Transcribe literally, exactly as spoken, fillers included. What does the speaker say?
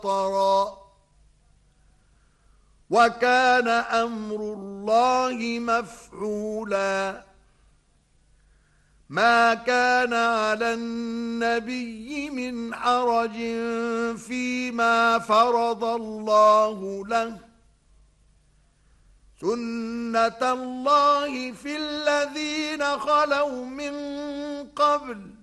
مطرا وكان أمر الله مفعولا ما كان على النبي من حرج فيما فرض الله له سنة الله في الذين خلوا من قبل